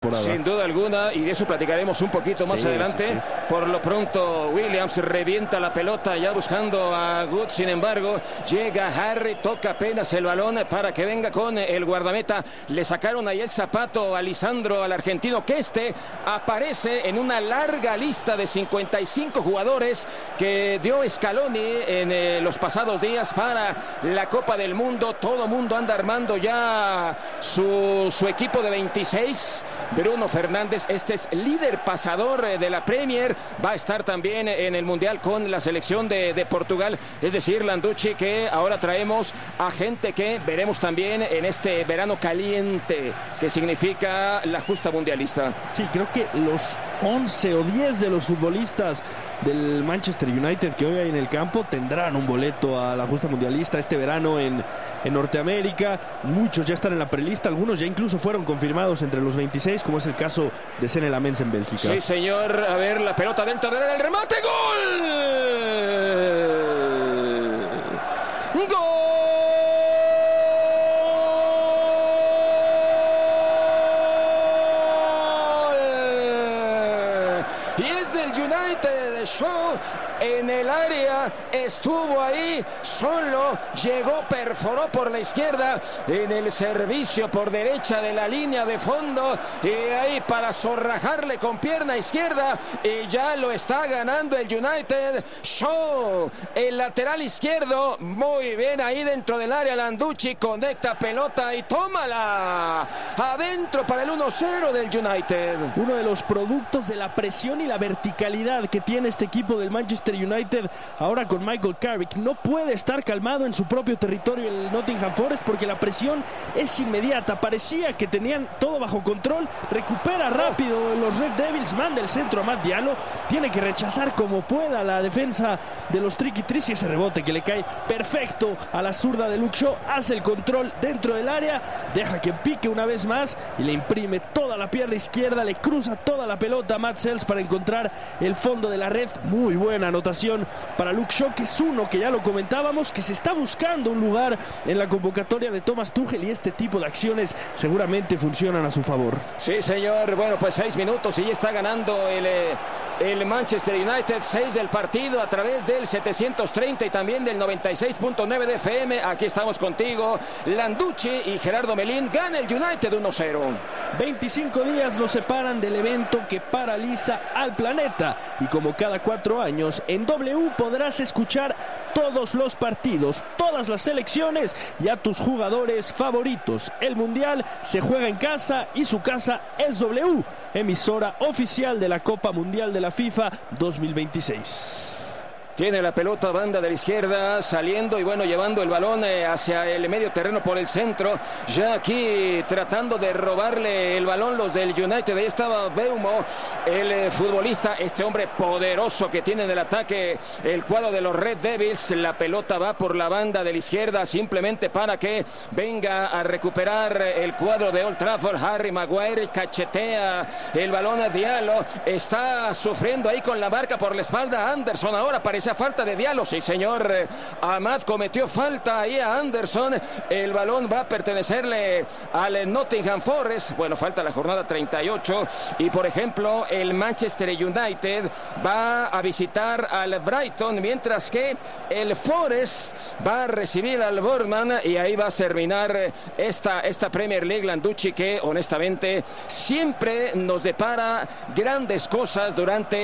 temporada. Sin duda alguna, y de eso platicaremos un poquito más adelante. Sí. Por lo pronto, Williams revienta la pelota ya buscando a Good. Sin embargo, llega Harry, toca apenas el balón para que venga con el guardameta. Le sacaron ahí el zapato a Lisandro, al argentino, que aparece en una larga lista de 55 jugadores que dio Scaloni en los pasados días para la Copa del Mundo. Todo mundo anda armando ya su equipo de 26. Bruno Fernández, este es líder pasador de la Premier, va a estar también en el Mundial con la selección de Portugal. Es decir, Landucci, que ahora traemos a gente que veremos también en este verano caliente, que significa la justa mundialista. Sí, creo que los 11 o 10 de los futbolistas del Manchester United que hoy hay en el campo tendrán un boleto a la justa mundialista este verano en Norteamérica. Muchos ya están en la prelista, algunos ya incluso fueron confirmados entre los 26, como es el caso de Senne Lammens en Bélgica. Sí, señor. A ver, la pelota dentro del área, el remate, ¡gol! ¡Gol! Y es del United. Shaw en el área, estuvo ahí solo, llegó, perforó por la izquierda, en el servicio por derecha de la línea de fondo, y ahí para zorrajarle con pierna izquierda, y ya lo está ganando el United. Shaw, el lateral izquierdo, muy bien ahí dentro del área. Landucci conecta pelota y tómala adentro para el 1-0 del United. Uno de los productos de la presión y la verticalidad que tiene este equipo del Manchester United ahora con Michael Carrick. No puede estar calmado en su propio territorio el Nottingham Forest porque la presión es inmediata. Parecía que tenían todo bajo control. Recupera rápido los Red Devils, manda el centro a Matt Diallo, tiene que rechazar como pueda la defensa de los Triquitris, y ese rebote que le cae perfecto a la zurda de Luke Shaw, hace el control dentro del área, deja que pique una vez más y le imprime toda la pierna izquierda, le cruza toda la pelota a Matt Sells para encontrar el fondo de la red. Muy buena anotación para Luke Shaw, que es uno que ya lo comentábamos, que se está buscando un lugar en la convocatoria de Thomas Tuchel, y este tipo de acciones seguramente funcionan a su favor. Sí, señor. Bueno, pues 6 minutos y ya está ganando el Manchester United. 6 del partido a través del 730 y también del 96.9 de FM. Aquí estamos contigo, Landucci y Gerardo Melín. Gana el United 1-0. 25 días nos separan del evento que paraliza al planeta, y como cada 4 años en W podrás escuchar todos los partidos, todas las selecciones y a tus jugadores favoritos. El Mundial se juega en casa y su casa es W, emisora oficial de la Copa Mundial de la FIFA 2026. Tiene la pelota, banda de la izquierda, saliendo y bueno, llevando el balón hacia el medio terreno por el centro. Ya aquí tratando de robarle el balón los del United. Ahí estaba Beumo, el futbolista, este hombre poderoso que tiene en el ataque el cuadro de los Red Devils. La pelota va por la banda de la izquierda simplemente para que venga a recuperar el cuadro de Old Trafford. Harry Maguire cachetea el balón a Diallo. Está sufriendo ahí con la marca por la espalda Anderson. Ahora parece falta de Diallo, sí señor. Amat cometió falta ahí a Anderson. El balón va a pertenecerle al Nottingham Forest. Bueno, falta la jornada 38. Y por ejemplo, el Manchester United va a visitar al Brighton, mientras que el Forest va a recibir al Bournemouth, y ahí va a terminar esta Premier League, Landucci, que honestamente siempre nos depara grandes cosas durante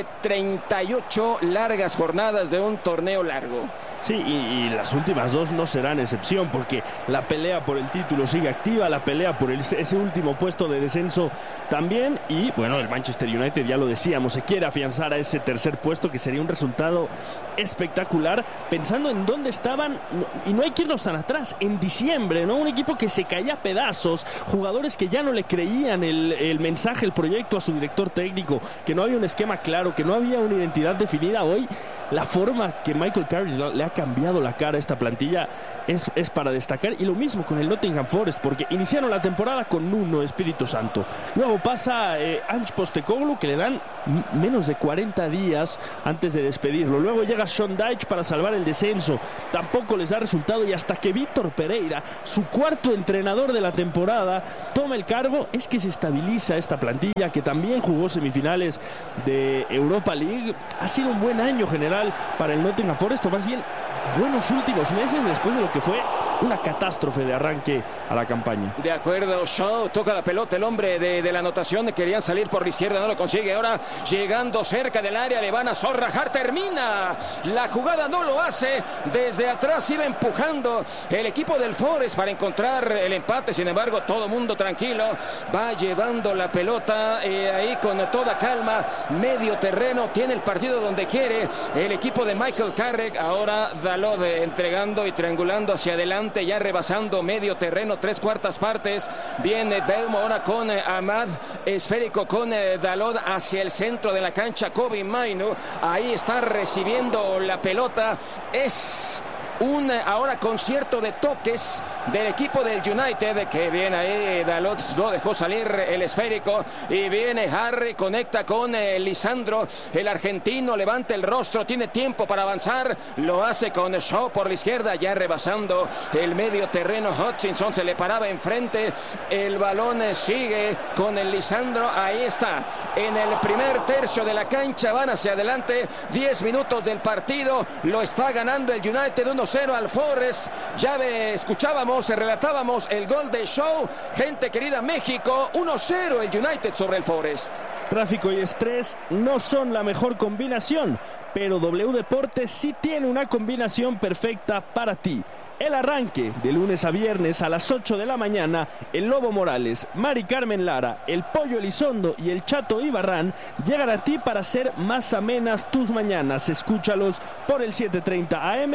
38 largas jornadas de un torneo largo. Sí, y las últimas 2 no serán excepción, porque la pelea por el título sigue activa, la pelea por ese último puesto de descenso también, y bueno, el Manchester United, ya lo decíamos, se quiere afianzar a ese tercer puesto, que sería un resultado espectacular, pensando en dónde estaban, y no hay que irnos tan atrás, en diciembre, ¿no? Un equipo que se caía a pedazos, jugadores que ya no le creían el mensaje, el proyecto a su director técnico, que no había un esquema claro, que no había una identidad definida. Hoy la forma que Michael Carrick le ha cambiado la cara a esta plantilla es para destacar. Y lo mismo con el Nottingham Forest, porque iniciaron la temporada con Nuno Espíritu Santo. Luego pasa Ange Postecoglou, que le dan menos de 40 días antes de despedirlo. Luego llega Sean Dyche para salvar el descenso. Tampoco les da resultado, y hasta que Vítor Pereira, su cuarto entrenador de la temporada, toma el cargo, es que se estabiliza esta plantilla, que también jugó semifinales de Europa League. Ha sido un buen año general para el Nottingham Forest, o más bien buenos últimos meses después de lo que fue una catástrofe de arranque a la campaña. De acuerdo, Shaw toca la pelota, el hombre de la anotación, querían salir por la izquierda, no lo consigue. Ahora llegando cerca del área, le van a zorrajar, termina la jugada, no lo hace, desde atrás iba empujando el equipo del Forest para encontrar el empate. Sin embargo, todo mundo tranquilo, va llevando la pelota ahí con toda calma, medio terreno, tiene el partido donde quiere el equipo de Michael Carrick. Ahora Dalot entregando y triangulando hacia adelante, ya rebasando medio terreno, 3/4 partes. Viene Belmo ahora con Ahmad, esférico con Dalot hacia el centro de la cancha. Kobbie Mainoo ahí está recibiendo la pelota. Es un ahora concierto de toques del equipo del United, que viene ahí, Dalot no dejó salir el esférico, y viene Harry, conecta con Lisandro, el argentino, levanta el rostro, tiene tiempo para avanzar, lo hace con Shaw por la izquierda, ya rebasando el medio terreno. Hutchinson se le paraba enfrente, el balón sigue con el Lisandro, ahí está, en el primer tercio de la cancha, van hacia adelante, 10 minutos del partido, lo está ganando el United 1-0 al Forest. Ya escuchábamos, relatábamos el gol de Shaw. Gente querida, México, 1-0 el United sobre el Forest. Tráfico y estrés no son la mejor combinación, pero W Deportes sí tiene una combinación perfecta para ti. El arranque de lunes a viernes a las 8 de la mañana, el Lobo Morales, Mari Carmen Lara, el Pollo Elizondo y el Chato Ibarrán llegan a ti para hacer más amenas tus mañanas. Escúchalos por el 7:30 AM,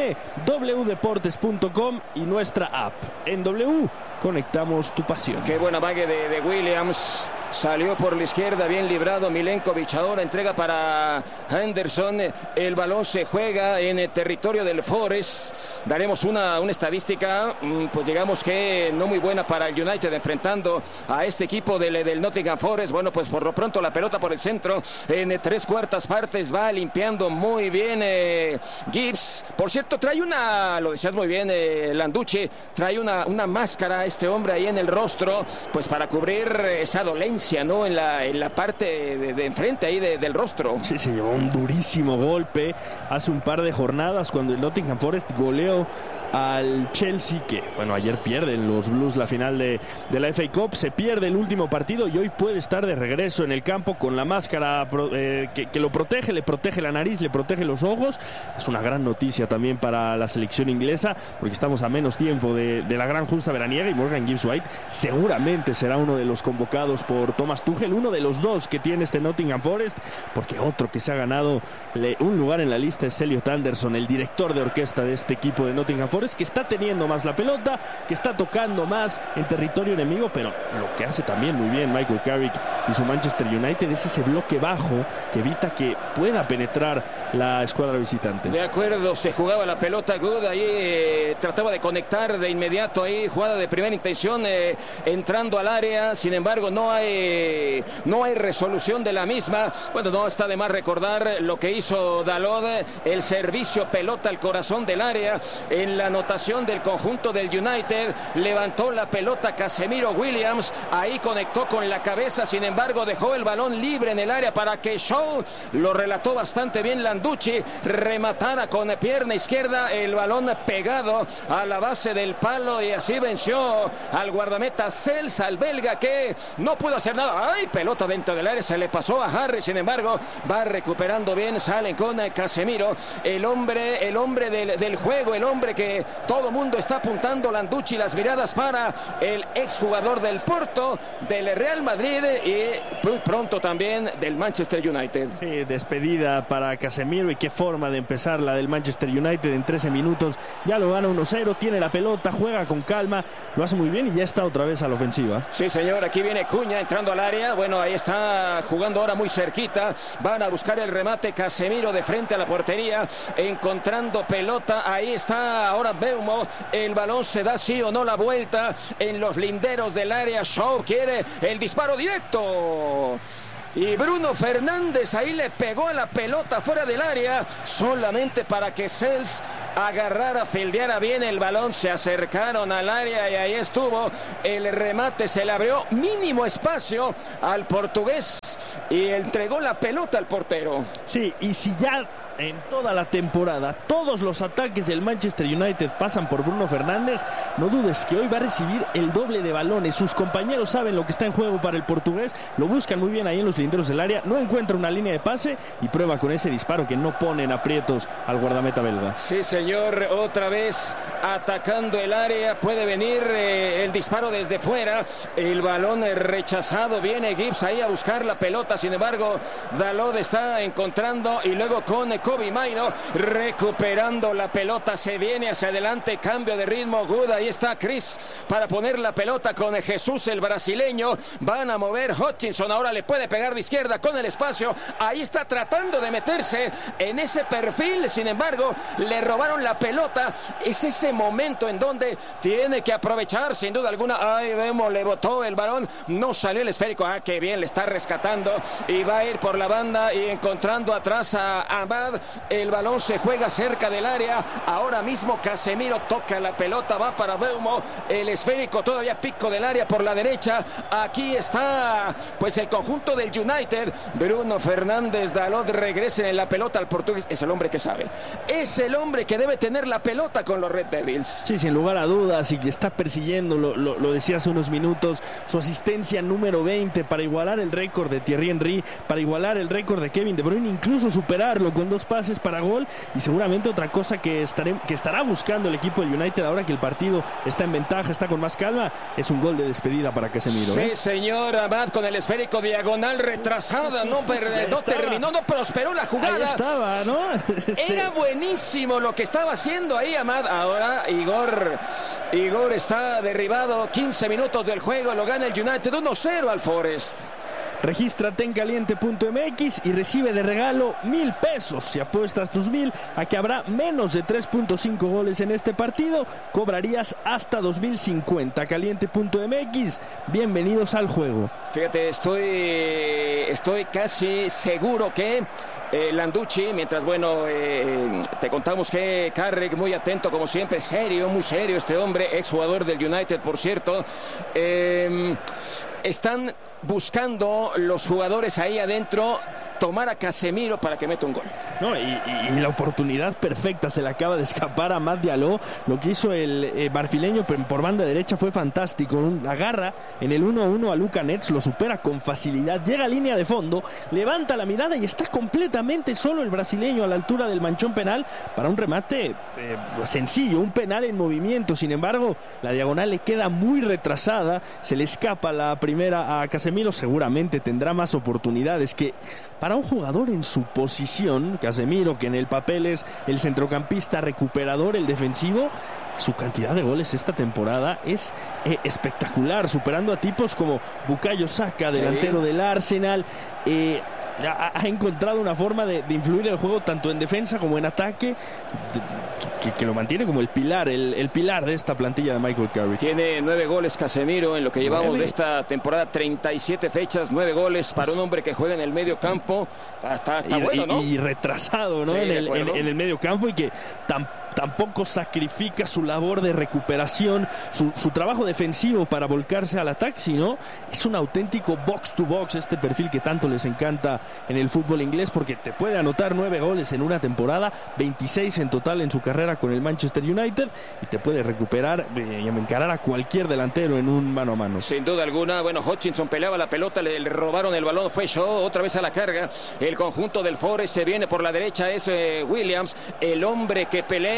wdeportes.com y nuestra app. En W conectamos tu pasión. Qué buena vague de Williams. Salió por la izquierda, bien librado Milenkovic. Ahora entrega para Henderson. El balón se juega en el territorio del Forest. Daremos una estadística, pues digamos que no muy buena para el United enfrentando a este equipo del Nottingham Forest. Bueno, pues por lo pronto la pelota por el centro en 3/4 partes. Va limpiando muy bien Gibbs. Por cierto, trae lo decías muy bien, Landucci, trae una máscara este hombre ahí en el rostro, pues para cubrir esa dolencia, ¿no? En la parte de enfrente ahí del rostro. Sí, se llevó un durísimo golpe hace un par de jornadas cuando el Nottingham Forest goleó al Chelsea, que bueno, ayer pierden los Blues la final de la FA Cup, se pierde el último partido y hoy puede estar de regreso en el campo con la máscara que lo protege, le protege la nariz, le protege los ojos. Es una gran noticia también para la selección inglesa, porque estamos a menos tiempo de la gran justa veraniega, y Morgan Gibbs-White seguramente será uno de los convocados por Thomas Tuchel, uno de los dos que tiene este Nottingham Forest, porque otro que se ha ganado un lugar en la lista es Elliot Anderson, el director de orquesta de este equipo de Nottingham Forest, que está teniendo más la pelota, que está tocando más en territorio enemigo, pero lo que hace también muy bien Michael Carrick y su Manchester United es ese bloque bajo que evita que pueda penetrar la escuadra visitante. De acuerdo, se jugaba la pelota Good, ahí trataba de conectar de inmediato, ahí jugada de primera intención, entrando al área, sin embargo no hay resolución de la misma. Bueno, no está de más recordar lo que hizo Dalot, el servicio pelota al corazón del área en la anotación del conjunto del United. Levantó la pelota Casemiro Williams, ahí conectó con la cabeza, sin embargo dejó el balón libre en el área para que Shaw, lo relató bastante bien Landucci, rematara con pierna izquierda, el balón pegado a la base del palo, y así venció al guardameta Celsa, al belga, que no pudo hacer nada. ¡Ay! Pelota dentro del área, se le pasó a Harry, sin embargo va recuperando bien, salen con Casemiro, el hombre del juego, el hombre que todo mundo está apuntando, Landucci, las miradas para el exjugador del Porto, del Real Madrid, y y muy pronto también del Manchester United. Sí, despedida para Casemiro, y qué forma de empezar la del Manchester United. En 13 minutos ya lo gana 1-0, tiene la pelota, juega con calma, lo hace muy bien y ya está otra vez a la ofensiva. Sí, señor, aquí viene Cuña entrando al área. Bueno, ahí está jugando ahora muy cerquita. Van a buscar el remate. Casemiro de frente a la portería, encontrando pelota. Ahí está ahora Mbeumo. El balón se da sí o no la vuelta en los linderos del área. Shaw quiere el disparo directo. Y Bruno Fernández ahí le pegó a la pelota fuera del área, solamente para que Sels agarrara, fildeara bien el balón. Se acercaron al área y ahí estuvo el remate. Se le abrió mínimo espacio al portugués y entregó la pelota al portero. Sí, y si ya en toda la temporada todos los ataques del Manchester United pasan por Bruno Fernández, no dudes que hoy va a recibir el doble de balones. Sus compañeros saben lo que está en juego para el portugués, lo buscan muy bien ahí en los linderos del área, no encuentra una línea de pase y prueba con ese disparo que no pone en aprietos al guardameta belga. Sí, señor, otra vez atacando el área, puede venir el disparo desde fuera, el balón rechazado, viene Gibbs ahí a buscar la pelota, sin embargo Dalot está encontrando y luego con Kobbie Mainoo recuperando la pelota, se viene hacia adelante, cambio de ritmo, Good, ahí está Chris para poner la pelota con Jesús el brasileño, van a mover Hutchinson, ahora le puede pegar de izquierda con el espacio, ahí está tratando de meterse en ese perfil, sin embargo le robaron la pelota, es ese momento en donde tiene que aprovechar sin duda alguna. Ahí vemos, le botó el balón, no salió el esférico, qué bien, le está rescatando y va a ir por la banda y encontrando atrás a Ahmad. El balón se juega cerca del área, ahora mismo Casemiro toca la pelota, va para Mbeumo, el esférico todavía pico del área por la derecha. Aquí está pues el conjunto del United. Bruno Fernández, Dalot regresen en la pelota al portugués, es el hombre que sabe, es el hombre que debe tener la pelota con los Red Devils. Sí, sin lugar a dudas, y que está persiguiendo, lo decía hace unos minutos, su asistencia número 20 para igualar el récord de Thierry Henry, para igualar el récord de Kevin De Bruyne, incluso superarlo con 2 pases para gol. Y seguramente otra cosa que estará buscando el equipo del United ahora que el partido está en ventaja, está con más calma, es un gol de despedida para Casemiro. Sí, señor, Ahmad con el esférico diagonal retrasada, no terminó, no prosperó la jugada. Ahí estaba, ¿no? Era buenísimo lo que estaba haciendo ahí Ahmad. Ahora Igor está derribado, 15 minutos del juego, lo gana el United 1-0 al Forest. Regístrate en caliente.mx y recibe de regalo 1,000 pesos. Si apuestas tus 1,000 a que habrá menos de 3.5 goles en este partido, cobrarías hasta 2,050. Caliente.mx, bienvenidos al juego. Fíjate, estoy casi seguro que Landucci, mientras te contamos que Carrick muy atento como siempre, muy serio este hombre, exjugador del United por cierto, están buscando los jugadores ahí adentro tomar a Casemiro para que meta un gol. No, y la oportunidad perfecta se le acaba de escapar a Amad Diallo. Lo que hizo el marfileño por banda derecha fue fantástico. Agarra en el 1-1 a Luka Netz, lo supera con facilidad, llega a línea de fondo, levanta la mirada y está completamente solo el brasileño a la altura del manchón penal para un remate sencillo, un penal en movimiento. Sin embargo, la diagonal le queda muy retrasada, se le escapa la primera a Casemiro. Seguramente tendrá más oportunidades. Que para un jugador en su posición, Casemiro, que en el papel es el centrocampista recuperador, el defensivo, su cantidad de goles esta temporada es espectacular, superando a tipos como Bukayo Saka, delantero del Arsenal. Ha encontrado una forma de influir el juego tanto en defensa como en ataque, que lo mantiene como el pilar de esta plantilla de Michael Carrick. Tiene 9 goles Casemiro en lo que llevamos de esta temporada, 37 fechas, 9 goles para un hombre que juega en el medio campo. Está bueno, ¿no? Y retrasado, ¿no? Sí, en el medio campo, y que tampoco sacrifica su labor de recuperación, su trabajo defensivo para volcarse al ataque, sino es un auténtico box to box, este perfil que tanto les encanta en el fútbol inglés, porque te puede anotar 9 goles en una temporada, 26 en total en su carrera con el Manchester United, y te puede recuperar y encarar a cualquier delantero en un mano a mano. Sin duda alguna. Bueno, Hutchinson peleaba la pelota, le robaron el balón, fue Shaw otra vez a la carga. El conjunto del Forest se viene por la derecha, es Williams, el hombre que pelea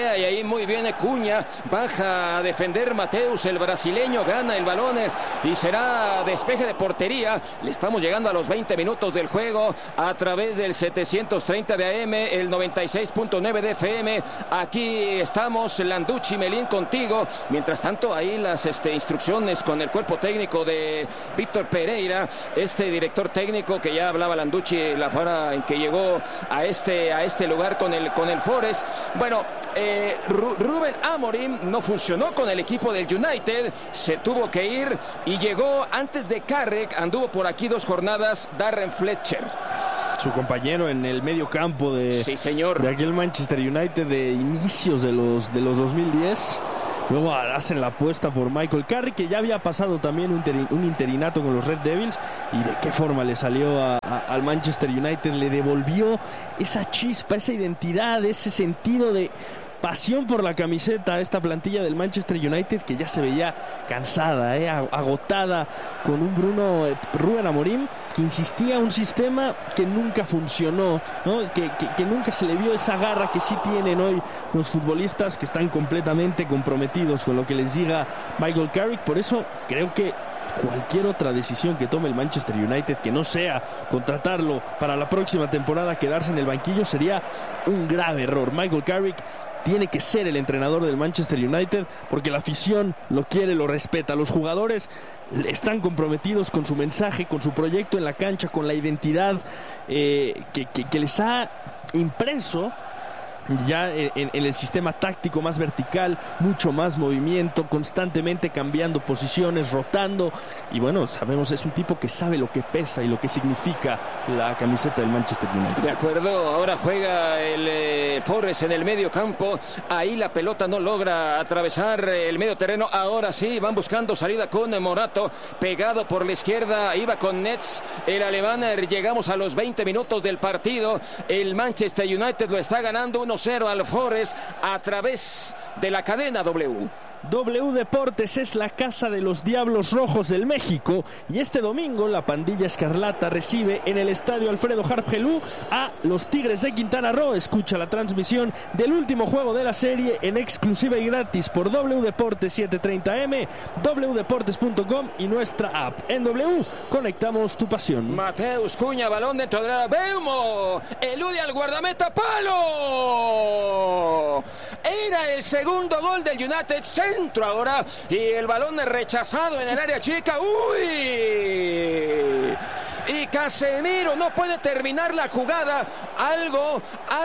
pelea y ahí muy bien Cunha, baja a defender Mateus, el brasileño gana el balón y será despeje de portería. Le estamos llegando a los 20 minutos del juego a través del 730 de AM, el 96.9 de FM. Aquí estamos, Landucci, Melín contigo. Mientras tanto, ahí las instrucciones con el cuerpo técnico de Víctor Pereira, director técnico que ya hablaba Landucci la hora en que llegó a este lugar con el Forest. Bueno, Ruben Amorim no funcionó con el equipo del United, se tuvo que ir y llegó antes de Carrick, anduvo por aquí 2 jornadas, Darren Fletcher. Su compañero en el medio campo sí, señor, de aquel Manchester United de inicios de los 2010. Luego hacen la apuesta por Michael Carrick, que ya había pasado también un interinato con los Red Devils, y de qué forma le salió al Manchester United, le devolvió esa chispa, esa identidad, ese sentido de pasión por la camiseta a esta plantilla del Manchester United, que ya se veía cansada, agotada, con un Ruben Amorim que insistía en un sistema que nunca funcionó, ¿no? que nunca se le vio esa garra que sí tienen hoy los futbolistas, que están completamente comprometidos con lo que les diga Michael Carrick. Por eso creo que cualquier otra decisión que tome el Manchester United, que no sea contratarlo para la próxima temporada, quedarse en el banquillo, sería un grave error. Michael Carrick tiene que ser el entrenador del Manchester United, porque la afición lo quiere, lo respeta. Los jugadores están comprometidos con su mensaje, con su proyecto en la cancha, con la identidad que les ha impreso ya en el sistema táctico más vertical, mucho más movimiento, constantemente cambiando posiciones, rotando, y bueno, sabemos, es un tipo que sabe lo que pesa y lo que significa la camiseta del Manchester United. De acuerdo, ahora juega el Forest en el medio campo, ahí la pelota no logra atravesar el medio terreno, ahora sí, van buscando salida con Morato, pegado por la izquierda, iba con Nets, el alemán. Llegamos a los 20 minutos del partido, el Manchester United lo está ganando 1-0 al Forest a través de la cadena W. W Deportes es la casa de los Diablos Rojos del México, y este domingo la pandilla escarlata recibe en el estadio Alfredo Harp Helú a los Tigres de Quintana Roo. Escucha la transmisión del último juego de la serie en exclusiva y gratis por W Deportes 730M, wdeportes.com y nuestra app. En W conectamos tu pasión. Mateus Cunha, balón dentro de la Beumo, elude al guardameta, palo. Era el segundo gol del United, centro ahora, y el balón rechazado en el área chica. ¡Uy! Y Casemiro no puede terminar la jugada. Algo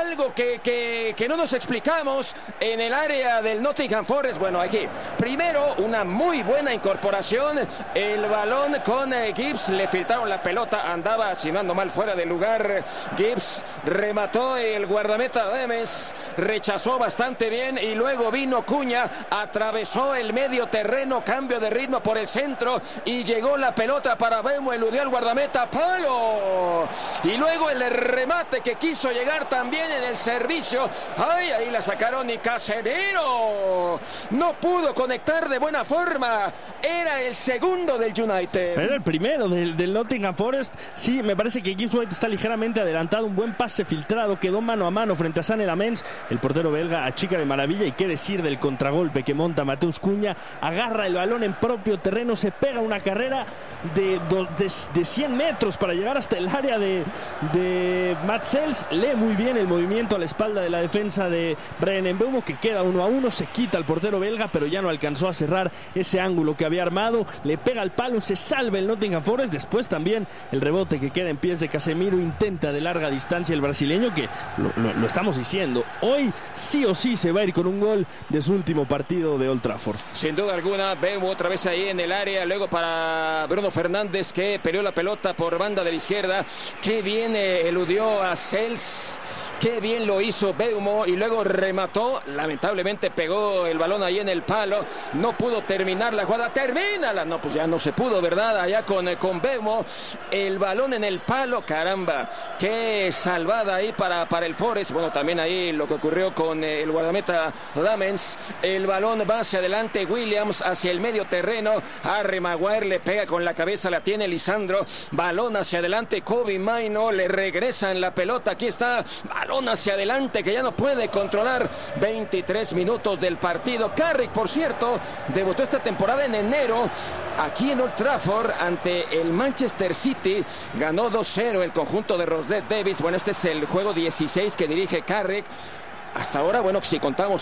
que no nos explicamos en el área del Nottingham Forest. Bueno, aquí primero una muy buena incorporación. El balón con Gibbs, le filtraron la pelota, andaba sinando mal fuera de lugar. Gibbs remató, el guardameta Demes rechazó bastante bien, y luego vino Cunha, atravesó el medio terreno, cambio de ritmo por el centro, y llegó la pelota para Beumo, eludió al guardameta, palo, y luego el remate que quiso llegar también en el servicio. ¡Ay! Ahí la sacaron, y Casemiro no pudo conectar de buena forma. Era el segundo del United. Era el primero del Nottingham Forest. Sí, me parece que Gibbs White está ligeramente adelantado. Un buen pase filtrado, quedó mano a mano frente a Sané Lamens. El portero belga achica de maravilla, y qué decir del contragolpe que monta Mateus Cunha. Agarra el balón en propio terreno, se pega una carrera de 100 metros para llegar hasta el área de Matt Sells. Lee muy bien el movimiento a la espalda de la defensa de Bryan Mbeumo, que queda 1-1. Se quita al portero belga, pero ya no alcanzó a cerrar ese ángulo que había armado. Le pega al palo, se salva el Nottingham Forest. Después también el rebote que queda en pies de Casemiro, intenta de larga distancia el brasileño, que lo estamos diciendo, hoy sí o sí se va a ir con un gol de su último partido de Old Trafford. Sin duda alguna. Beumo otra vez ahí en el área, luego para Bruno Fernández, que peleó la pelota por banda de la izquierda. Qué bien eludió a Sells, qué bien lo hizo Beumo, y luego remató. Lamentablemente pegó el balón ahí en el palo, no pudo terminar la jugada. Termínala, no, pues ya no se pudo, ¿verdad? Allá con Beumo, el balón en el palo. Caramba, qué salvada ahí para el Forest. Bueno, también ahí lo que ocurrió con el guardameta Lamens. El balón va hacia adelante, Williams hacia el medio terreno, Harry Maguire le pega con la cabeza, la tiene Lisandro, balón hacia adelante, Kobe Maino, le regresan la pelota. Aquí está balón hacia adelante que ya no puede controlar. 23 minutos del partido. Carrick, por cierto, debutó esta temporada en enero aquí en Old Trafford ante el Manchester City. Ganó 2-0 el conjunto de Ross Davis. Bueno, este es el juego 16 que dirige Carrick. Hasta ahora, bueno, si contamos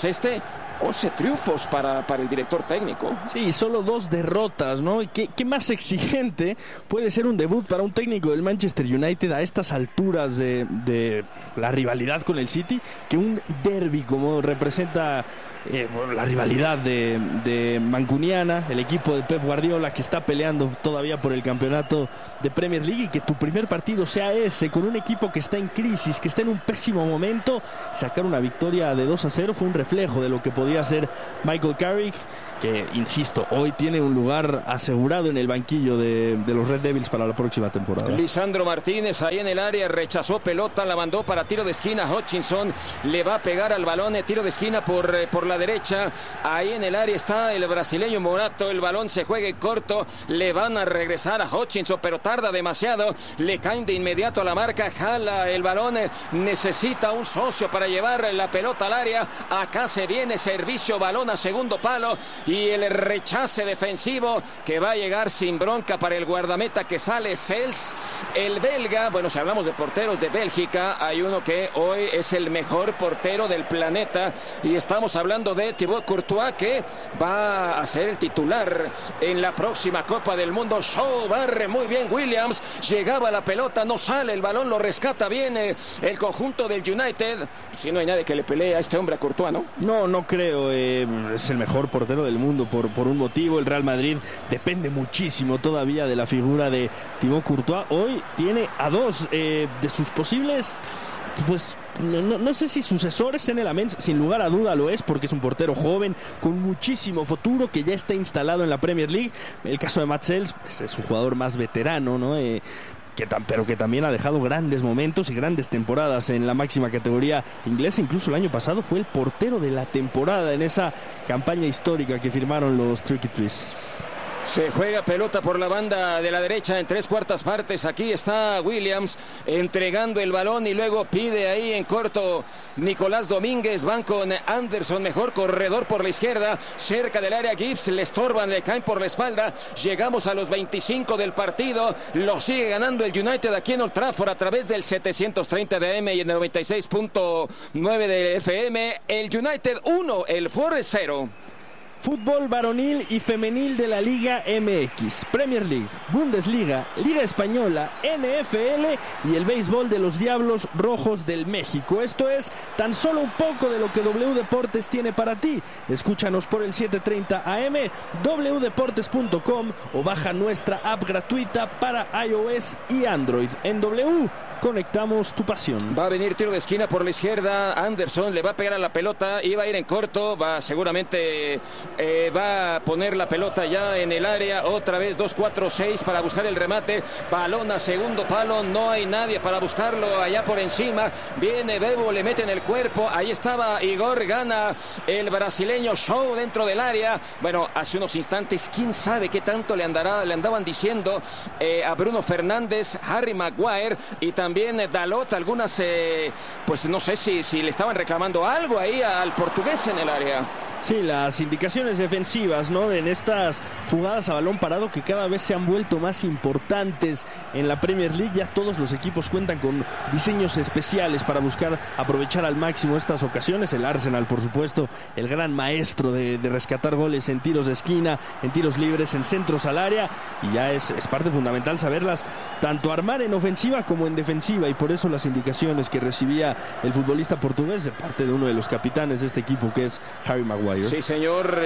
11 triunfos para el director técnico. Sí, solo 2 derrotas, ¿no? ¿Qué más exigente puede ser un debut para un técnico del Manchester United a estas alturas de la rivalidad con el City que un derbi como representa la rivalidad de Mancuniana, el equipo de Pep Guardiola que está peleando todavía por el campeonato de Premier League, y que tu primer partido sea ese con un equipo que está en crisis, que está en un pésimo momento? Sacar una victoria de 2-0 fue un reflejo de lo que podía hacer Michael Carrick, que, insisto, hoy tiene un lugar asegurado en el banquillo de los Red Devils para la próxima temporada. Lisandro Martínez ahí en el área, rechazó pelota, la mandó para tiro de esquina. Hutchinson le va a pegar al balón, tiro de esquina por la derecha. Ahí en el área está el brasileño Morato, el balón se juega corto, le van a regresar a Hutchinson, pero tarda demasiado, le caen de inmediato a la marca, jala el balón, necesita un socio para llevar la pelota al área. Acá se viene servicio, balón a segundo palo, y el rechace defensivo que va a llegar sin bronca para el guardameta que sale, Sels, el belga. Bueno, si hablamos de porteros de Bélgica, hay uno que hoy es el mejor portero del planeta, y estamos hablando de Thibaut Courtois, que va a ser el titular en la próxima Copa del Mundo. Shaw barre muy bien Williams, llegaba la pelota, no sale, el balón lo rescata bien el conjunto del United. Si no hay nadie que le pelee a este hombre, a Courtois, ¿no? No creo, es el mejor portero del mundo por un motivo. El Real Madrid depende muchísimo todavía de la figura de Thibaut Courtois. Hoy tiene a 2 de sus posibles, pues no sé si sucesores en el Lamens, sin lugar a duda lo es, porque es un portero joven con muchísimo futuro que ya está instalado en la Premier League. El caso de Matt Sels, pues, es un jugador más veterano, ¿no? Pero que también ha dejado grandes momentos y grandes temporadas en la máxima categoría inglesa. Incluso el año pasado fue el portero de la temporada en esa campaña histórica que firmaron los Tricky Trees. Se juega pelota por la banda de la derecha en 3/4 partes. Aquí está Williams entregando el balón y luego pide ahí en corto Nicolás Domínguez. Van con Anderson, mejor corredor por la izquierda, cerca del área. Gibbs le estorban, le caen por la espalda. Llegamos a los 25 del partido. Lo sigue ganando el United aquí en Old Trafford a través del 730 de AM y el 96.9 de FM. El United 1, el Forest 0. Fútbol varonil y femenil de la Liga MX, Premier League, Bundesliga, Liga Española, NFL y el béisbol de los Diablos Rojos del México. Esto es tan solo un poco de lo que W Deportes tiene para ti. Escúchanos por el 730 AM, wdeportes.com o baja nuestra app gratuita para iOS y Android. En W conectamos tu pasión. Va a venir tiro de esquina por la izquierda. Anderson le va a pegar a la pelota, iba a ir en corto, seguramente va a poner la pelota ya en el área. Otra vez 2-4-6 para buscar el remate. Balón a segundo palo, no hay nadie para buscarlo allá por encima. Viene Bebo, le mete en el cuerpo. Ahí estaba Igor, gana el brasileño Shaw dentro del área. Bueno, hace unos instantes, quién sabe qué tanto le andaban diciendo a Bruno Fernández, Harry Maguire y también Dalot. Algunas, pues no sé si le estaban reclamando algo ahí al portugués en el área. Sí, las indicaciones defensivas, ¿no?, en estas jugadas a balón parado que cada vez se han vuelto más importantes en la Premier League. Ya todos los equipos cuentan con diseños especiales para buscar aprovechar al máximo estas ocasiones. El Arsenal, por supuesto, el gran maestro de rescatar goles en tiros de esquina, en tiros libres, en centros al área, y ya es parte fundamental saberlas tanto armar en ofensiva como en defensiva, y por eso las indicaciones que recibía el futbolista portugués de parte de uno de los capitanes de este equipo, que es Harry Maguire. Sí, señor.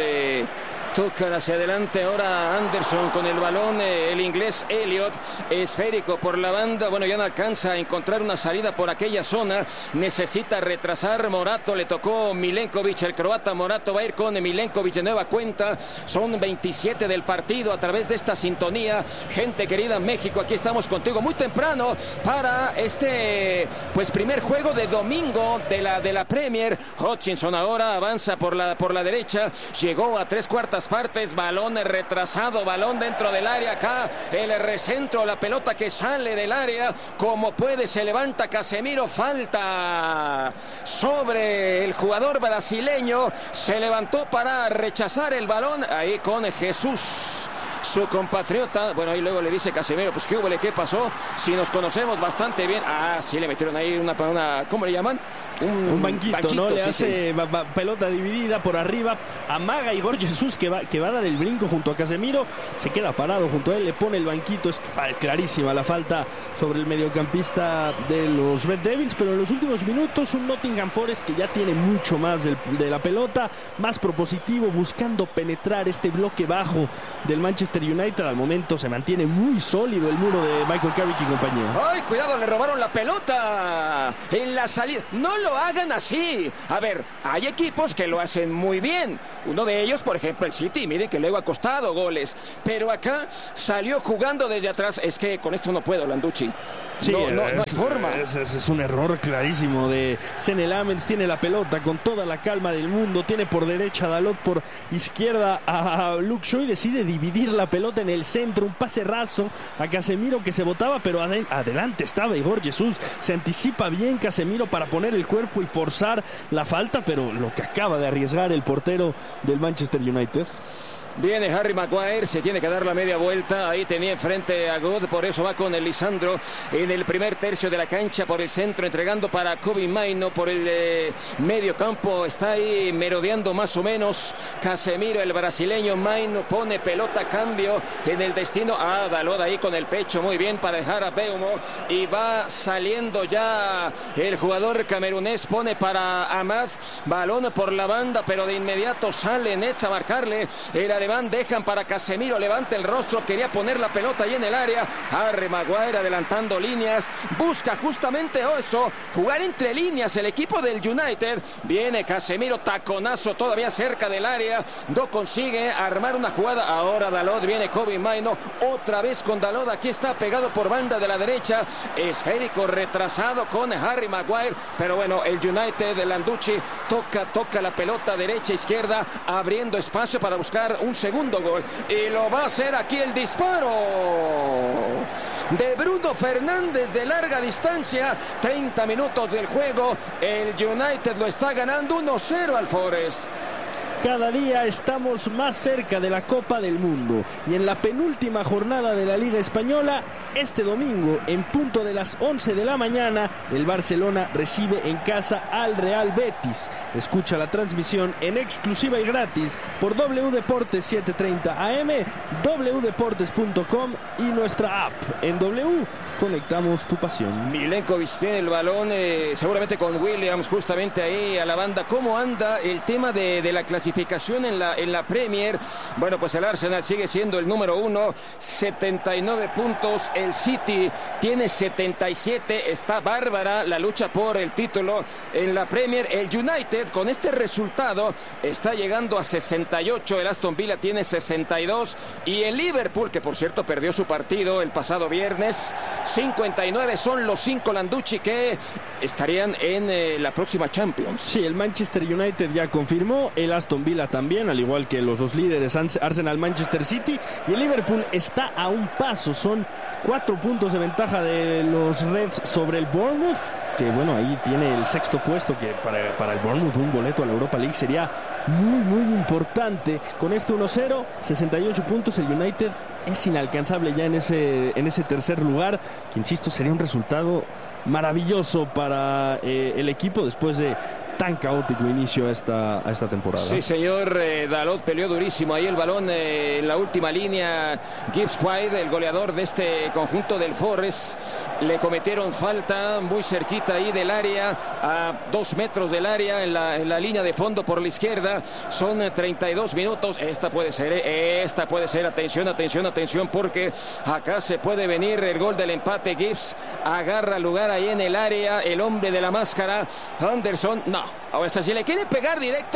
Tocan hacia adelante ahora Anderson con el balón, el inglés Elliot, esférico por la banda. Bueno, ya no alcanza a encontrar una salida por aquella zona, necesita retrasar. Morato, le tocó Milenkovic, el croata. Morato va a ir con Milenkovic de nueva cuenta. Son 27 del partido a través de esta sintonía. Gente querida, México, aquí estamos contigo muy temprano para este pues primer juego de domingo de la Premier. Hutchinson ahora avanza por la derecha, llegó a 3/4 todas partes. Balón retrasado, balón dentro del área. Acá el recentro, la pelota que sale del área. Como puede, se levanta Casemiro. Falta sobre el jugador brasileño. Se levantó para rechazar el balón. Ahí con Jesús, su compatriota. Bueno, ahí luego le dice Casemiro, pues ¿qué pasó? Si nos conocemos bastante bien. Sí, le metieron ahí una ¿cómo le llaman? Un banquito, ¿no? Le sí, hace pelota dividida por arriba. Amaga Igor Jesús que va a dar el brinco junto a Casemiro. Se queda parado junto a él, le pone el banquito. Es clarísima la falta sobre el mediocampista de los Red Devils. Pero en los últimos minutos un Nottingham Forest que ya tiene mucho más de la pelota, más propositivo, buscando penetrar este bloque bajo del Manchester United. Al momento se mantiene muy sólido el muro de Michael Carrick y compañía. ¡Ay, cuidado! Le robaron la pelota en la salida. ¡No lo hagan así! A ver, hay equipos que lo hacen muy bien. Uno de ellos, por ejemplo, el City. Miren que luego ha costado goles. Pero acá salió jugando desde atrás. Es que con esto no puedo, Landucci. Sí, no hay forma. Es un error clarísimo de Senne Lammens. Tiene la pelota con toda la calma del mundo. Tiene por derecha a Dalot, por izquierda a Luke Shaw y decide dividir la pelota en el centro. Un pase raso a Casemiro que se botaba, pero adelante estaba Igor Jesús. Se anticipa bien Casemiro para poner el cuerpo y forzar la falta, pero lo que acaba de arriesgar el portero del Manchester United. Viene Harry Maguire, se tiene que dar la media vuelta. Ahí tenía enfrente a God, por eso va con el Lisandro en el primer tercio de la cancha por el centro, entregando para Kobbie Mainoo por el medio campo. Está ahí merodeando más o menos Casemiro, el brasileño. Mainoo pone pelota, cambio en el destino. Dalot ahí con el pecho, muy bien para dejar a Mbeumo. Y va saliendo ya el jugador camerunés, pone para Amad. Balón por la banda, pero de inmediato sale Nets a marcarle. El alemán, dejan para Casemiro, levanta el rostro, quería poner la pelota ahí en el área. Harry Maguire adelantando líneas, busca justamente eso, jugar entre líneas el equipo del United. Viene Casemiro, taconazo todavía cerca del área, no consigue armar una jugada. Ahora Dalot, viene Kobbie Mainoo, otra vez con Dalot, aquí está pegado por banda de la derecha, esférico retrasado con Harry Maguire, pero bueno, el United de Landucci toca la pelota derecha, izquierda, abriendo espacio para buscar un segundo gol, y lo va a hacer aquí el disparo de Bruno Fernández de larga distancia. 30 minutos del juego, el United lo está ganando 1-0 al Forest. Cada día estamos más cerca de la Copa del Mundo y en la penúltima jornada de la Liga Española, este domingo en punto de las 11 de la mañana, el Barcelona recibe en casa al Real Betis. Escucha la transmisión en exclusiva y gratis por W Deportes 730 AM, wdeportes.com y nuestra app. En W conectamos tu pasión. Milenkovic tiene el balón, seguramente con Williams justamente ahí a la banda. ¿Cómo anda el tema de la clasificación en la Premier? Bueno, pues el Arsenal sigue siendo el número 1, 79 puntos. El City tiene 77. Está bárbara la lucha por el título en la Premier. El United con este resultado está llegando a 68. El Aston Villa tiene 62. Y el Liverpool, que por cierto perdió su partido el pasado viernes, 59. Son los 5, Landucci, que estarían en la próxima Champions. Sí, el Manchester United ya confirmó, el Aston Villa también, al igual que los dos líderes, Arsenal, Manchester City, y el Liverpool está a un paso. Son 4 puntos de ventaja de los Reds sobre el Bournemouth, que bueno, ahí tiene el sexto puesto, que para el Bournemouth un boleto a la Europa League sería muy importante. Con este 1-0, 68 puntos, el United es inalcanzable ya en ese tercer lugar, que insisto sería un resultado maravilloso para el equipo después de tan caótico inicio a esta temporada. Sí, señor. Dalot peleó durísimo ahí el balón en la última línea. Gibbs White, el goleador de este conjunto del Forest, le cometieron falta muy cerquita ahí del área, a 2 metros del área, en la línea de fondo por la izquierda. Son 32 minutos. Esta puede ser. Atención, porque acá se puede venir el gol del empate. Gibbs agarra lugar ahí en el área, el hombre de la máscara, Anderson. No, ahora si le quiere pegar directo,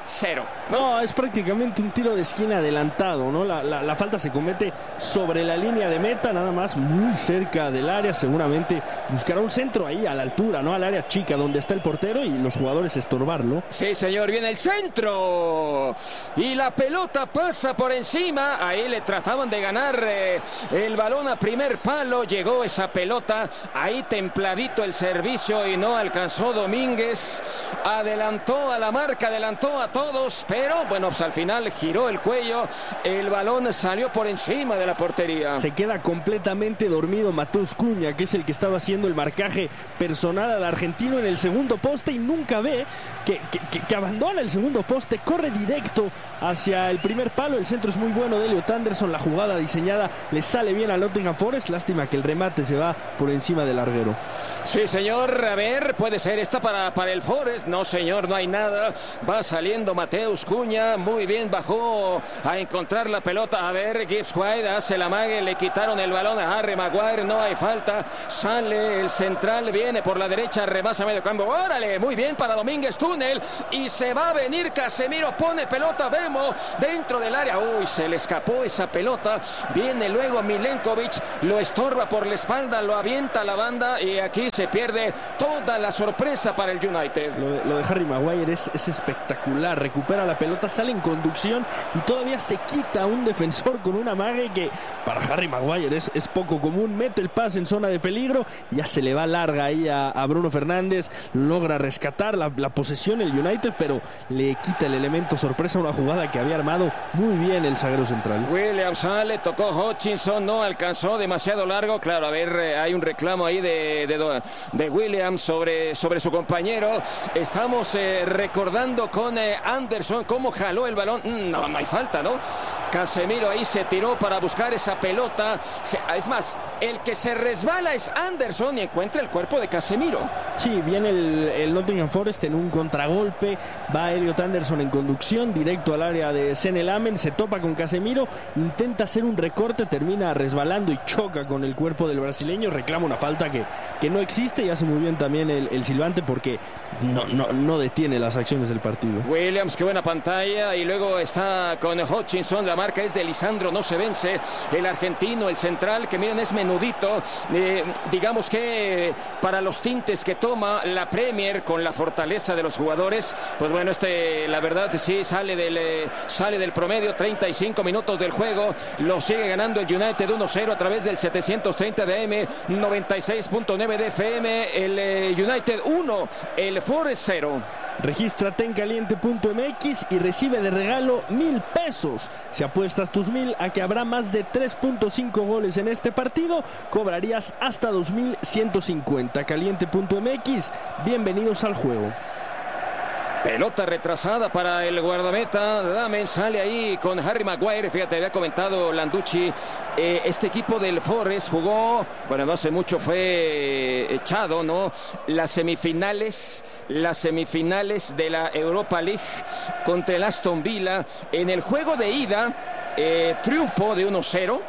cero. No, es prácticamente un tiro de esquina adelantado, ¿no? La falta se comete sobre la línea de meta, nada más muy cerca del área. Seguramente buscará un centro ahí a la altura, ¿no? Al área chica donde está el portero y los jugadores estorbarlo. Sí, señor, viene el centro y la pelota pasa por encima. Ahí le trataban de ganar el balón a primer palo. Llegó esa pelota ahí templadito el servicio y no alcanzó Domínguez. Adelantó a la marca, adelantó a todos, pero bueno, pues al final giró el cuello. El balón salió por encima de la portería. Se queda completamente dormido Mateus Cunha, que es el que estaba haciendo el marcaje personal al argentino en el segundo poste, y nunca ve que abandona el segundo poste, corre directo hacia el primer palo. El centro es muy bueno de Elliot Anderson, la jugada diseñada le sale bien al Nottingham Forest. Lástima que el remate se va por encima del larguero. Sí, señor, a ver, puede ser esta para el Forest. No, señor, no hay nada. Va saliendo Mateus Cunha, muy bien, bajó a encontrar la pelota. A ver, Gibbs White hace la mague, le quitaron el balón a Harry Maguire, no hay falta. Sale el central, viene por la derecha, rebasa medio campo. ¡Órale! Muy bien para Domínguez, túnel, y se va a venir Casemiro, pone pelota Bemo dentro del área. Uy, se le escapó esa pelota. Viene luego Milenkovic, lo estorba por la espalda, lo avienta a la banda y aquí se pierde toda la sorpresa para el United. Lo de Harry Maguire es espectacular. Recupera la pelota, sale en conducción y todavía se quita a un defensor con una mague que para Harry Maguire es poco común. Mete el pase en zona de peligro, ya se le va larga ahí a Bruno Fernández. Logra rescatar la posesión el United, pero le quita el elemento sorpresa, una jugada que había armado muy bien el zaguero central. Williams sale, tocó Hutchinson, no alcanzó, demasiado largo. Claro, a ver, hay un reclamo ahí de Williams sobre su compañero. Estamos recordando con Anderson cómo jaló el balón. No hay falta, ¿no? Casemiro ahí se tiró para buscar esa pelota. Es más, el que se resbala es Anderson y encuentra el cuerpo de Casemiro. Sí, viene el Nottingham Forest en un contragolpe. Va Elliot Anderson en conducción directo al área de Senne Lammens. Se topa con Casemiro, intenta hacer un recorte, termina resbalando y choca con el cuerpo del brasileño. Reclama una falta que no existe y hace muy bien también el silbante porque no detiene las acciones del partido. Williams, qué buena pantalla, y luego está con Hutchinson. La marca es de Lisandro, no se vence. El argentino, el central, que miren, es menudito. Digamos que para los tintes que toma la Premier con la fortaleza de los jugadores, pues bueno, la verdad sí sale del promedio. 35 minutos del juego, lo sigue ganando el United 1-0 a través del 730 de AM, 96.9 de FM. El United 1, el Forest 0. Regístrate en caliente.mx y recibe de regalo 1,000 pesos. Si apuestas tus 1,000 a que habrá más de 3.5 goles en este partido, cobrarías hasta 2,150. Caliente.mx, bienvenidos al juego. Pelota retrasada para el guardameta. Lammens sale ahí con Harry Maguire. Fíjate, había comentado Landucci. Este equipo del Forest jugó, bueno, no hace mucho fue echado, ¿no? Las semifinales de la Europa League contra el Aston Villa. En el juego de ida, triunfo de 1-0.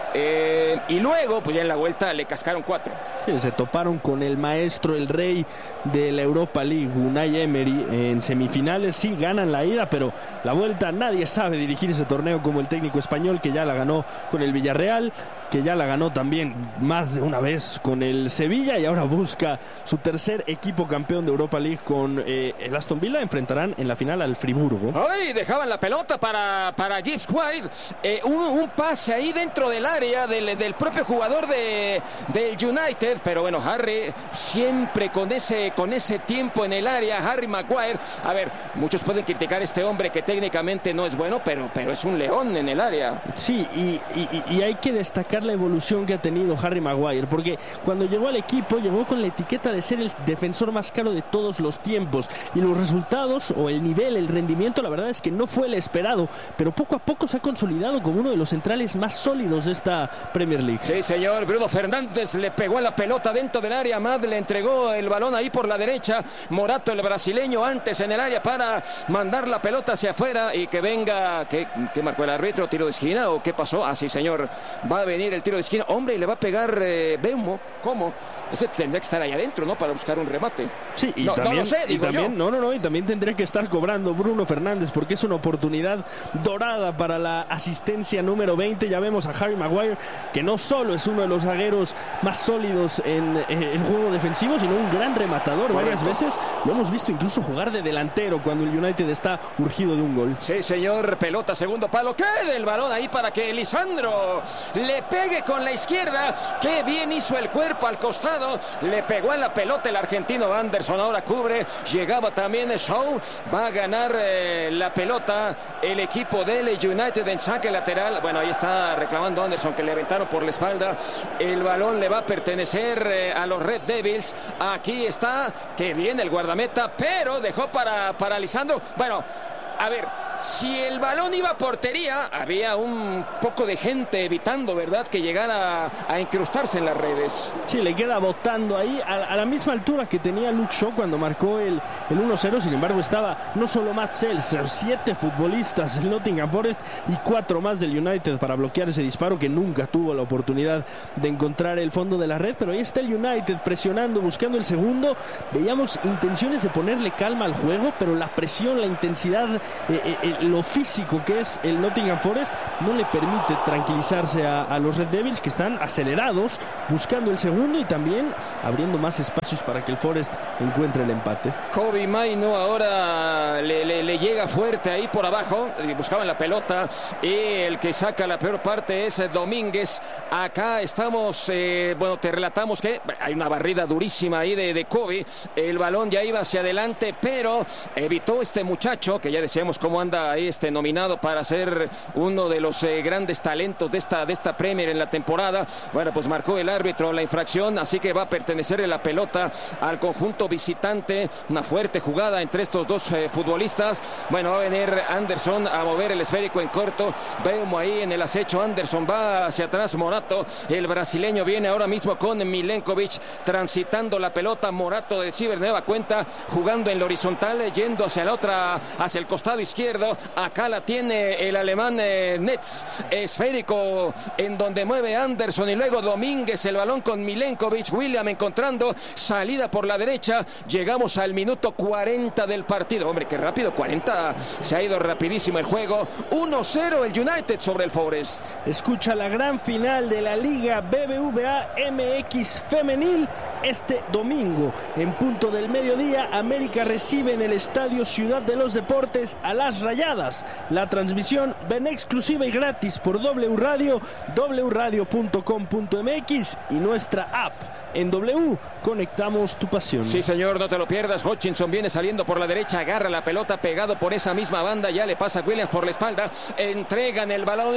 Y luego, pues ya en la vuelta le cascaron 4. Sí, se toparon con el maestro, el rey de la Europa League, Unai Emery, en semifinales. Sí, ganan la ida, pero la vuelta nadie sabe dirigir ese torneo como el técnico español, que ya la ganó con el Villarreal, que ya la ganó también más de una vez con el Sevilla y ahora busca su tercer equipo campeón de Europa League con el Aston Villa. Enfrentarán en la final al Friburgo. ¡Ay! Dejaban la pelota para Gibbs White. Un pase ahí dentro del área del propio jugador del United, pero bueno, Harry siempre con ese tiempo en el área. Harry Maguire, a ver, muchos pueden criticar a este hombre que técnicamente no es bueno, pero es un león en el área. Sí, y hay que destacar la evolución que ha tenido Harry Maguire, porque cuando llegó al equipo llegó con la etiqueta de ser el defensor más caro de todos los tiempos, y los resultados o el nivel, el rendimiento, la verdad es que no fue el esperado, pero poco a poco se ha consolidado como uno de los centrales más sólidos de esta Premier League. Sí, señor. Bruno Fernández le pegó a la pelota dentro del área. Amad le entregó el balón ahí por la derecha. Morato, el brasileño, antes en el área para mandar la pelota hacia afuera y que venga. ¿Qué marcó el árbitro? ¿Tiro de esquina o qué pasó? Ah, sí, señor. Va a venir venir el tiro de esquina. Hombre, y le va a pegar Beumo. ¿Cómo? Ese tendría que estar ahí adentro, ¿no? Para buscar un remate. Sí, y no, también, no lo sé, digo yo. Y también tendría que estar cobrando Bruno Fernández, porque es una oportunidad dorada para la asistencia número 20. Ya vemos a Harry Maguire, que no solo es uno de los zagueros más sólidos en el juego defensivo, sino un gran rematador. Varias veces lo hemos visto incluso jugar de delantero cuando el United está urgido de un gol. Sí, señor. Pelota, segundo palo. Queda el balón ahí para que Lisandro le pegue con la izquierda. Qué bien hizo el cuerpo al costado. Le pegó en la pelota el argentino Anderson. Ahora cubre. Llegaba también Shaw. Va a ganar la pelota el equipo del United en saque lateral. Bueno, ahí está reclamando Anderson, que le aventaron por la espalda. El balón le va a pertenecer a los Red Devils. Aquí está. Que viene el guardameta, pero dejó para Lisandro. Bueno, a ver, si el balón iba a portería, había un poco de gente evitando, ¿verdad?, que llegara a incrustarse en las redes. Sí, le queda botando ahí a la misma altura que tenía Luke Shaw cuando marcó el 1-0. Sin embargo, estaba no solo Matt Sells, 7 futbolistas del Nottingham Forest y 4 más del United para bloquear ese disparo, que nunca tuvo la oportunidad de encontrar el fondo de la red. Pero ahí está el United presionando, buscando el segundo. Veíamos intenciones de ponerle calma al juego, pero la presión, la intensidad, lo físico que es el Nottingham Forest no le permite tranquilizarse a los Red Devils, que están acelerados buscando el segundo y también abriendo más espacios para que el Forest encuentre el empate. Kobbie Mainoo ahora le llega fuerte ahí por abajo, buscaban la pelota y el que saca la peor parte es Domínguez. Acá estamos, te relatamos que hay una barrida durísima ahí de Kobbie. El balón ya iba hacia adelante, pero evitó este muchacho, que ya decíamos cómo anda ahí, nominado para ser uno de los grandes talentos de esta Premier en la temporada. Bueno, pues marcó el árbitro la infracción, así que va a pertenecerle la pelota al conjunto visitante. Una fuerte jugada entre estos dos futbolistas. Bueno, va a venir Anderson a mover el esférico en corto. Vemos ahí en el acecho. Anderson va hacia atrás. Morato, el brasileño, viene ahora mismo con Milenkovic transitando la pelota. Morato de Ciber, nueva cuenta, jugando en la horizontal, yendo hacia la otra, hacia el costado izquierdo. Acá la tiene el alemán Netz, esférico en donde mueve Anderson y luego Domínguez, el balón con Milenkovic. William encontrando salida por la derecha. Llegamos al minuto 40 del partido. Hombre, qué rápido, 40, se ha ido rapidísimo el juego. 1-0 el United sobre el Forest. Escucha la gran final de la Liga BBVA MX Femenil este domingo en punto del mediodía. América recibe en el Estadio Ciudad de los Deportes a las Rayadas. La transmisión ven exclusiva y gratis por W Radio, wradio.com.mx y nuestra app. En W, conectamos tu pasión. Sí, señor, no te lo pierdas. Hutchinson viene saliendo por la derecha, agarra la pelota pegado por esa misma banda, ya le pasa a Williams por la espalda, entregan el balón,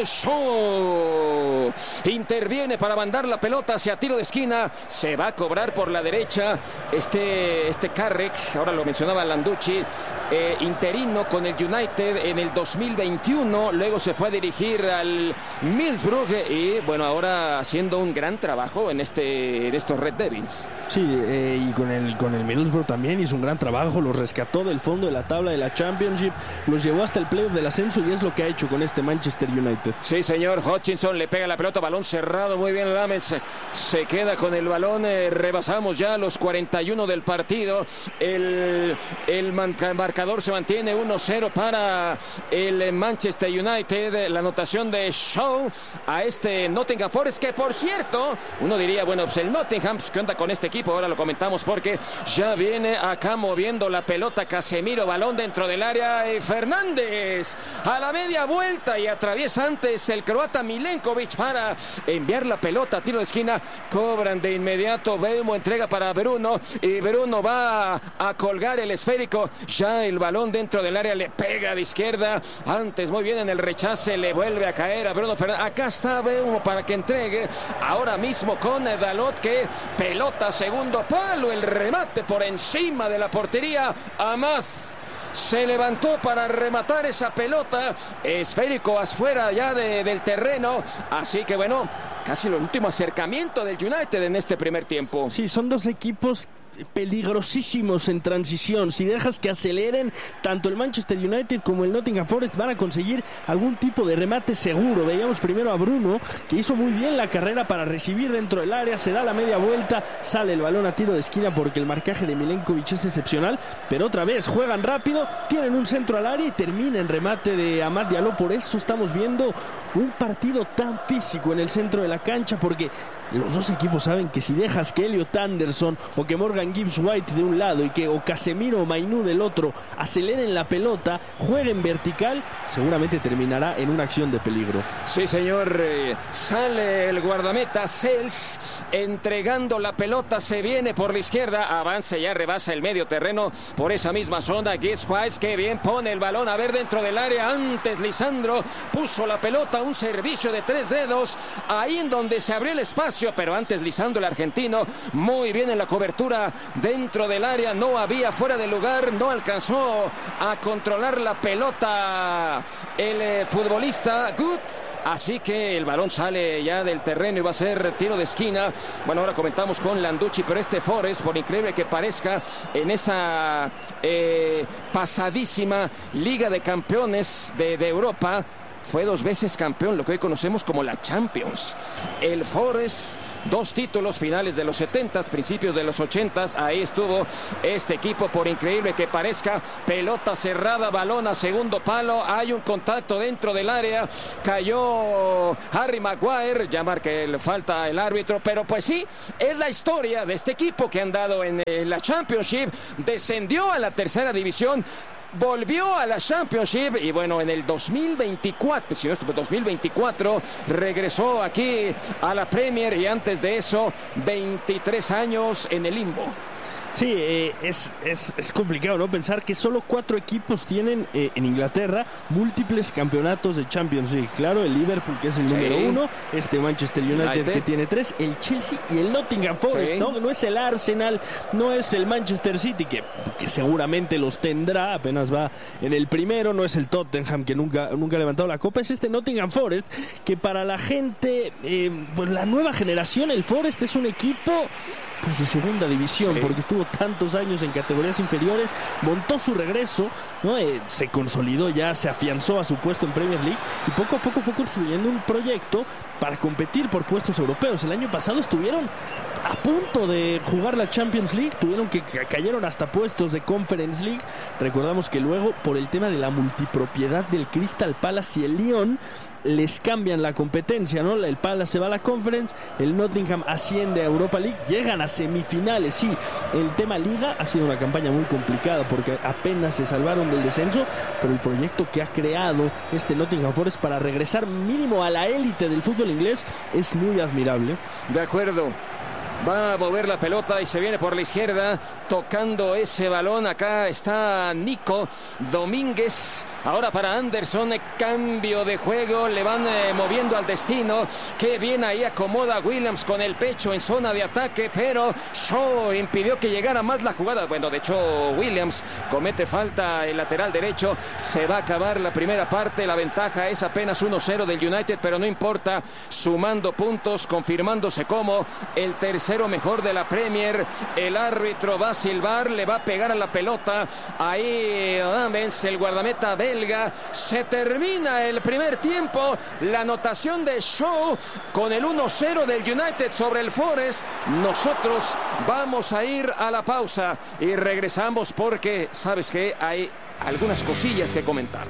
Shaw interviene para mandar la pelota hacia tiro de esquina, se va a cobrar por la derecha este Carrick, ahora lo mencionaba Landucci, interino con el United en el 2021, luego se fue a dirigir al Middlesbrough y bueno, ahora haciendo un gran trabajo en estos Red Devils. Sí, y con el Middlesbrough también hizo un gran trabajo, los rescató del fondo de la tabla de la Championship, los llevó hasta el playoff del ascenso y es lo que ha hecho con este Manchester United. Sí, señor. Hutchinson le pega la pelota, balón cerrado, muy bien Lamens, se queda con el balón, rebasamos ya los 41 del partido, el marcador se mantiene 1-0 para el Manchester United, la anotación de Shaw a este Nottingham Forest, que por cierto, uno diría, bueno, pues el Nottingham, pues, ¿qué onda con este equipo? Ahora lo comentamos porque ya viene acá moviendo la pelota Casemiro, balón dentro del área, Fernández a la media vuelta y atraviesa antes el croata Milenkovic para enviar la pelota a tiro de esquina, cobran de inmediato, Beumo entrega para Bruno y Bruno va a colgar el esférico, ya el balón dentro del área, le pega de izquierda, antes muy bien en el rechace, le vuelve a caer a Bruno Fernández, acá está Beumo para que entregue, ahora mismo con Dalot, que pelota segundo palo, el remate por encima de la portería, Amad se levantó para rematar esa pelota, esférico afuera ya del terreno, así que bueno, casi el último acercamiento del United en este primer tiempo. Sí, son dos equipos peligrosísimos en transición. Si dejas que aceleren, tanto el Manchester United como el Nottingham Forest van a conseguir algún tipo de remate seguro. Veíamos primero a Bruno, que hizo muy bien la carrera para recibir dentro del área, se da la media vuelta, sale el balón a tiro de esquina porque el marcaje de Milenkovic es excepcional, pero otra vez juegan rápido, tienen un centro al área y termina en remate de Amad Diallo. Por eso estamos viendo un partido tan físico en el centro de la cancha, porque los dos equipos saben que si dejas que Elliot Anderson o que Morgan Gibbs-White de un lado y que o Casemiro o Mainú del otro aceleren la pelota, jueguen vertical, seguramente terminará en una acción de peligro. Sí, señor. Sale el guardameta Sels entregando la pelota, se viene por la izquierda, avanza, ya rebasa el medio terreno por esa misma zona. Gibbs-White, que bien pone el balón, a ver, dentro del área. Antes Lisandro puso la pelota, un servicio de 3 dedos, ahí en donde se abrió el espacio, pero antes Lisandro, el argentino, muy bien en la cobertura dentro del área, no había fuera de lugar, no alcanzó a controlar la pelota el futbolista Gut. Así que el balón sale ya del terreno y va a ser tiro de esquina. Bueno, ahora comentamos con Landucci, pero este Forest, por increíble que parezca, en esa pasadísima Liga de Campeones de Europa, fue 2 veces campeón, lo que hoy conocemos como la Champions. El Forest, 2 títulos, finales de los 70s, principios de los 80s. Ahí estuvo este equipo, por increíble que parezca. Pelota cerrada, balón a segundo palo. Hay un contacto dentro del área. Cayó Harry Maguire. Ya marca falta el árbitro. Pero pues sí, es la historia de este equipo que han dado en la Championship. Descendió a la 3ª división. Volvió a la Championship y bueno, en el 2024, si no estuvo 2024, regresó aquí a la Premier y antes de eso, 23 años en el limbo. Sí, es complicado, ¿no? Pensar que solo 4 equipos tienen en Inglaterra múltiples campeonatos de Champions League. Claro, el Liverpool, que es el número 1, este Manchester United que tiene 3, el Chelsea y el Nottingham Forest, ¿no? No es el Arsenal, no es el Manchester City, que seguramente los tendrá, apenas va en el primero, no es el Tottenham, que nunca ha levantado la copa, es este Nottingham Forest, que para la gente, pues la nueva generación, el Forest es un equipo pues de segunda división, porque estuvo tantos años en categorías inferiores, montó su regreso, ¿no? Se consolidó ya, se afianzó a su puesto en Premier League y poco a poco fue construyendo un proyecto para competir por puestos europeos. El año pasado estuvieron a punto de jugar la Champions League, cayeron hasta puestos de Conference League. Recordamos que luego, por el tema de la multipropiedad del Crystal Palace y el Lyon, les cambian la competencia, ¿no? El Palace se va a la Conference, el Nottingham asciende a Europa League, llegan a semifinales. Sí, el tema Liga ha sido una campaña muy complicada porque apenas se salvaron del descenso, pero el proyecto que ha creado este Nottingham Forest para regresar mínimo a la élite del fútbol inglés es muy admirable. De acuerdo. Va a mover la pelota y se viene por la izquierda tocando ese balón. Acá está Nico Domínguez. Ahora para Anderson, cambio de juego. Le van moviendo al destino. Qué bien ahí acomoda Williams con el pecho en zona de ataque, pero Shaw impidió que llegara más la jugada. Bueno, de hecho Williams comete falta el lateral derecho. Se va a acabar la primera parte. La ventaja es apenas 1-0 del United, pero no importa. Sumando puntos, confirmándose como el tercero mejor de la Premier. El árbitro va a silbar, le va a pegar a la pelota. Ahí Adams, el guardameta belga. Se termina el primer tiempo. La anotación de Shaw con el 1-0 del United sobre el Forest. Nosotros vamos a ir a la pausa y regresamos porque sabes que hay algunas cosillas que comentar.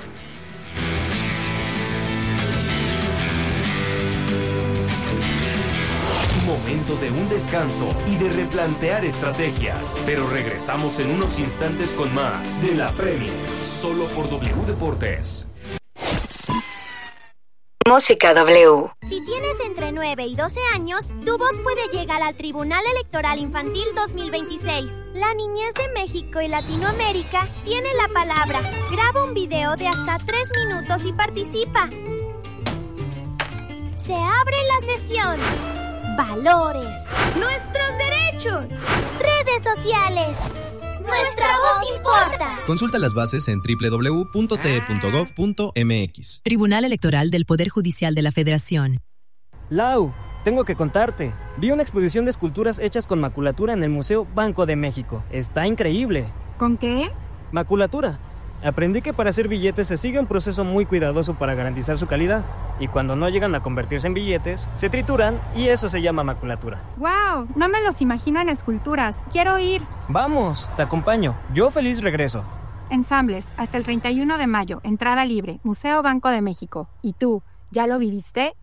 Momento de un descanso y de replantear estrategias. Pero regresamos en unos instantes con más de la Premier, solo por W Deportes. Música W. Si tienes entre 9 y 12 años, tu voz puede llegar al Tribunal Electoral Infantil 2026. La niñez de México y Latinoamérica tiene la palabra. Graba un video de hasta 3 minutos y participa. Se abre la sesión. Valores. Nuestros derechos. Redes sociales. Nuestra voz importa. Consulta las bases en www.te.gov.mx. Tribunal Electoral del Poder Judicial de la Federación. Lau, tengo que contarte. Vi una exposición de esculturas hechas con maculatura en el Museo Banco de México. Está increíble. ¿Con qué? Maculatura. Aprendí que para hacer billetes se sigue un proceso muy cuidadoso para garantizar su calidad. Y cuando no llegan a convertirse en billetes, se trituran y eso se llama maculatura. ¡Wow! No me los imagino en esculturas. ¡Quiero ir! Vamos, te acompaño. Yo feliz regreso. Ensambles, hasta el 31 de mayo. Entrada libre. Museo Banco de México. ¿Y tú, ya lo viviste?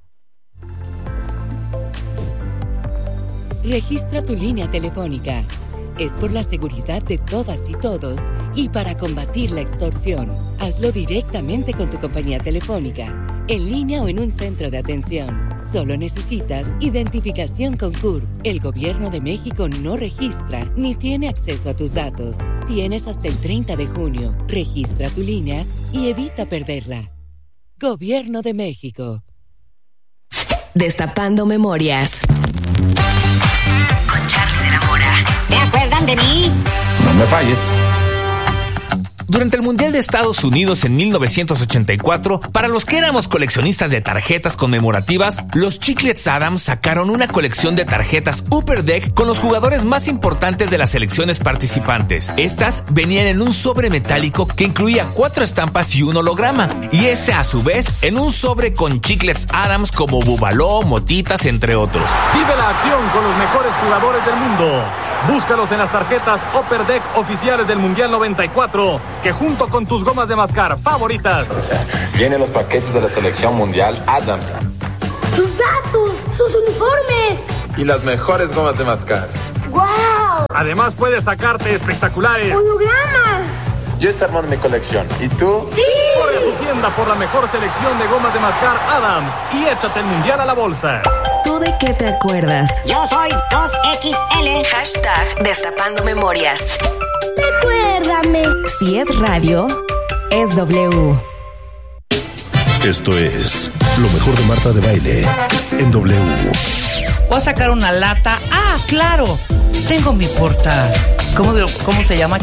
Registra tu línea telefónica. Es por la seguridad de todas y todos y para combatir la extorsión. Hazlo directamente con tu compañía telefónica, en línea o en un centro de atención. Solo necesitas identificación con CURP. El Gobierno de México no registra ni tiene acceso a tus datos. Tienes hasta el 30 de junio. Registra tu línea y evita perderla. Gobierno de México. Destapando memorias. Con Charly de la Mora. ¿Se acuerdan de mí? No me falles. Durante el Mundial de Estados Unidos en 1984, para los que éramos coleccionistas de tarjetas conmemorativas, los Chiclets Adams sacaron una colección de tarjetas Upper Deck con los jugadores más importantes de las selecciones participantes. Estas venían en un sobre metálico que incluía 4 estampas y un holograma, y a su vez en un sobre con Chiclets Adams como Bubaló, Motitas, entre otros. Vive la acción con los mejores jugadores del mundo. Búscalos en las tarjetas Upper Deck oficiales del Mundial 94, que junto con tus gomas de mascar favoritas vienen los paquetes de la selección mundial Adams. ¡Sus datos! ¡Sus uniformes! Y las mejores gomas de mascar. ¡Wow! Además puedes sacarte espectaculares ¡hologramas! Yo estoy armando mi colección. ¿Y tú? ¡Sí! Corre a tu tienda por la mejor selección de gomas de mascar Adams y échate el Mundial a la bolsa. ¿Tú de qué te acuerdas? Yo soy 2XL. Hashtag Destapando Memorias. Recuérdame. Si es radio, es W. Esto es lo mejor de Marta de Baile en W. Voy a sacar una lata. ¡Ah, claro! Tengo mi porta. ¿Cómo se llama?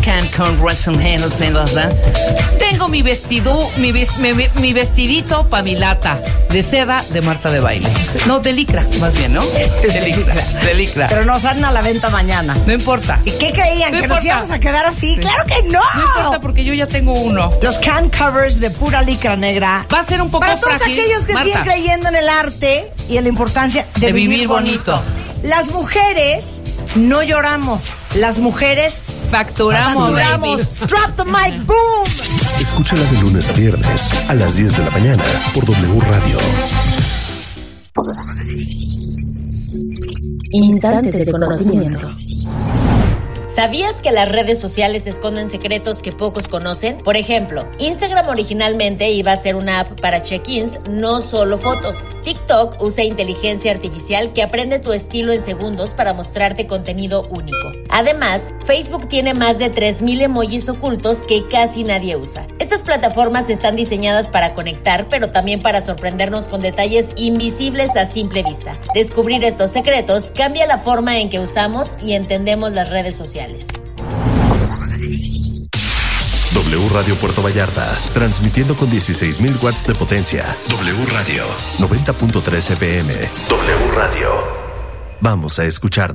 Tengo mi vestido, mi vestidito para mi lata de seda de Marta de Baile. No, de licra, más bien, ¿no? De licra. Pero nos salen a la venta mañana. No importa. ¿Y qué creían? No ¿Que importa. nos íbamos a quedar así? Sí. ¡Claro que no! No importa porque yo ya tengo uno. Los can covers de pura licra negra. Va a ser un poco para todos frágil, aquellos que Marta, siguen creyendo en el arte y en la importancia de vivir bonito. Las mujeres no lloramos. Las mujeres facturamos. Baby. Drop the mic, boom. Escúchala de lunes a viernes a las 10 de la mañana por W Radio. Instantes de conocimiento. ¿Sabías que las redes sociales esconden secretos que pocos conocen? Por ejemplo, Instagram originalmente iba a ser una app para check-ins, no solo fotos. TikTok usa inteligencia artificial que aprende tu estilo en segundos para mostrarte contenido único. Además, Facebook tiene más de 3,000 emojis ocultos que casi nadie usa. Estas plataformas están diseñadas para conectar, pero también para sorprendernos con detalles invisibles a simple vista. Descubrir estos secretos cambia la forma en que usamos y entendemos las redes sociales. W Radio Puerto Vallarta, transmitiendo con 16,000 watts de potencia. W Radio, 90.3 FM. W Radio. Vamos a escucharnos.